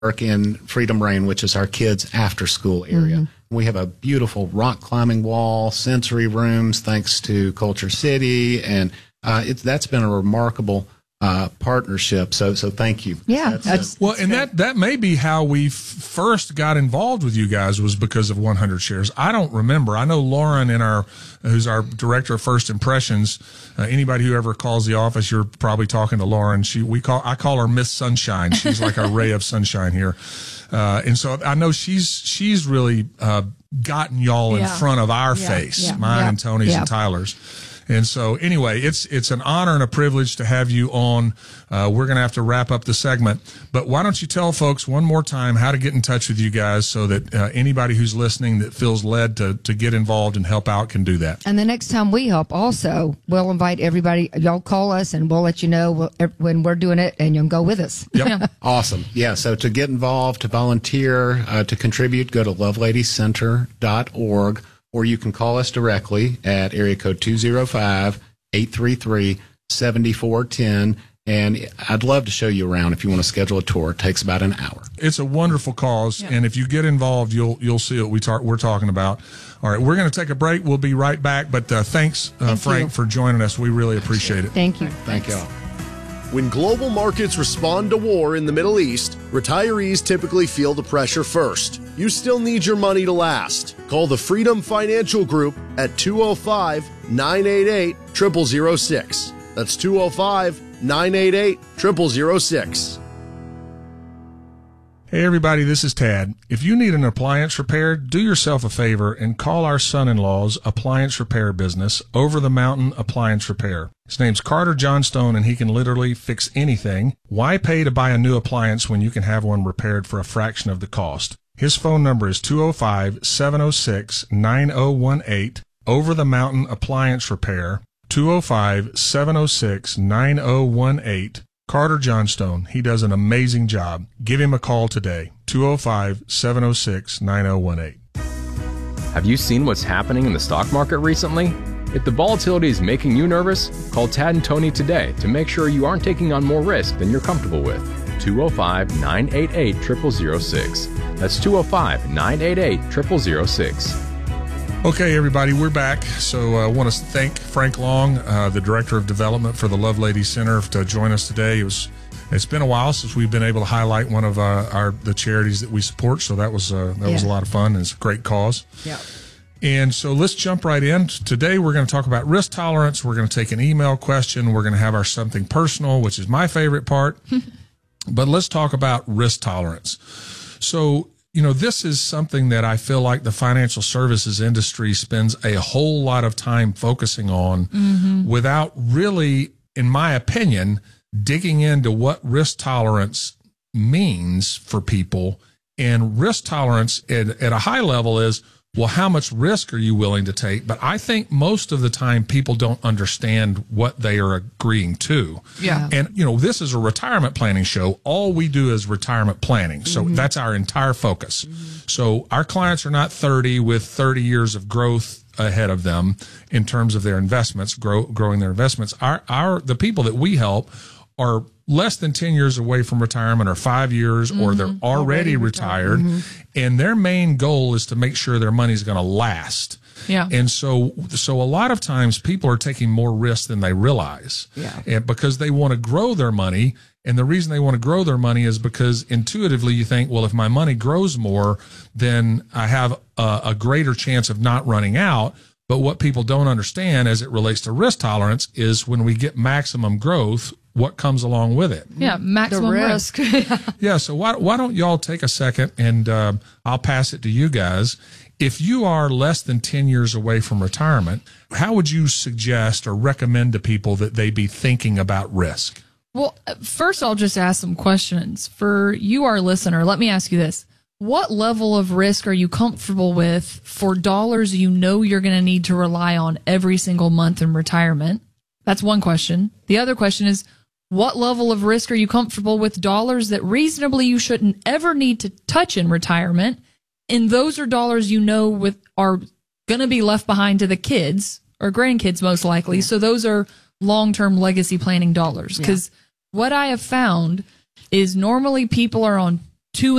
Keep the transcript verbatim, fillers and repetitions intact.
work in Freedom Rain, which is our kids' after-school area. Mm-hmm. We have a beautiful rock climbing wall, sensory rooms, thanks to Culture City, and uh, it's that's been a remarkable uh, partnership. So, so thank you. Yeah, that's, that's, uh, well, and that that may be how we f- first got involved with you guys, was because of one hundred Shares. I don't remember. I know Lauren, in our who's our director of First Impressions. Uh, anybody who ever calls the office, you're probably talking to Lauren. She we call I call her Miss Sunshine. She's like a ray of sunshine here, uh, and so I know she's she's really uh, gotten y'all yeah. in front of our yeah. face, yeah. mine yeah. and Tony's yeah. and Tyler's. And so anyway, it's it's an honor and a privilege to have you on. Uh, we're going to have to wrap up the segment. But why don't you tell folks one more time how to get in touch with you guys, so that uh, anybody who's listening that feels led to, to get involved and help out can do that. And the next time we help also, we'll invite everybody. Y'all call us and we'll let you know when we're doing it, and you'll go with us. Yep. Awesome. Yeah, so to get involved, to volunteer, uh, to contribute, go to lovelady center dot org. Or you can call us directly at area code two oh five, eight three three, seven four one zero. And I'd love to show you around if you want to schedule a tour. It takes about an hour. It's a wonderful cause, yeah. And if you get involved, you'll you'll see what we tar- we're talking about. All right, we're going to take a break. We'll be right back. But uh, thanks, uh, Thank Frank, you. for joining us. We really appreciate it. Thank you. Thank you all. When global markets respond to war in the Middle East, retirees typically feel the pressure first. You still need your money to last. Call the Freedom Financial Group at two oh five, nine eight eight, zero zero zero six. That's two oh five, nine eight eight, zero zero zero six. Hey everybody, this is Tad. If you need an appliance repaired, do yourself a favor and call our son-in-law's appliance repair business, Over the Mountain Appliance Repair. His name's Carter Johnstone, and he can literally fix anything. Why pay to buy a new appliance when you can have one repaired for a fraction of the cost? His phone number is two oh five, seven oh six, nine oh one eight, Over the Mountain Appliance Repair, two oh five, seven oh six, nine oh one eight. Carter Johnstone. He does an amazing job. Give him a call today, two oh five, seven oh six, nine oh one eight. Have you seen what's happening in the stock market recently? If the volatility is making you nervous, call Tad and Tony today to make sure you aren't taking on more risk than you're comfortable with. two oh five, nine eight eight, zero zero zero six. That's two oh five, nine eight eight, zero zero zero six. Okay, everybody, we're back. So I uh, want to thank Frank Long, uh, the Director of Development for the Lovelady Center, to join us today. It was, it's been a while since we've been able to highlight one of uh, our the charities that we support, so that was uh, that yeah. was a lot of fun, and it's a great cause. Yeah. And so let's jump right in. Today we're going to talk about risk tolerance. We're going to take an email question. We're going to have our something personal, which is my favorite part. But let's talk about risk tolerance. So, you know, this is something that I feel like the financial services industry spends a whole lot of time focusing on mm-hmm. without really, in my opinion, digging into what risk tolerance means for people. And risk tolerance at, at a high level is, well, how much risk are you willing to take? But I think most of the time people don't understand what they are agreeing to. Yeah. And, you know, this is a retirement planning show. All we do is retirement planning. So mm-hmm. that's our entire focus. Mm-hmm. So our clients are not thirty with thirty years of growth ahead of them in terms of their investments, grow, growing their investments. Our, our, the people that we help are less than ten years away from retirement, or five years, mm-hmm. or they're already, already retired. retired. Mm-hmm. And their main goal is to make sure their money is going to last. Yeah. And so, so a lot of times people are taking more risk than they realize. Yeah. And because they want to grow their money. And the reason they want to grow their money is because intuitively you think, well, if my money grows more, then I have a, a greater chance of not running out. But what people don't understand as it relates to risk tolerance is when we get maximum growth, what comes along with it. Yeah, maximum the risk. risk. Yeah, so why, why don't y'all take a second, and uh, I'll pass it to you guys. If you are less than ten years away from retirement, how would you suggest or recommend to people that they be thinking about risk? Well, first I'll just ask some questions. For you, our listener, let me ask you this. What level of risk are you comfortable with for dollars you know you're going to need to rely on every single month in retirement? That's one question. The other question is, what level of risk are you comfortable with dollars that reasonably you shouldn't ever need to touch in retirement? And those are dollars you know with are going to be left behind to the kids or grandkids most likely. Yeah. So those are long-term legacy planning dollars. Because yeah. what I have found is normally people are on two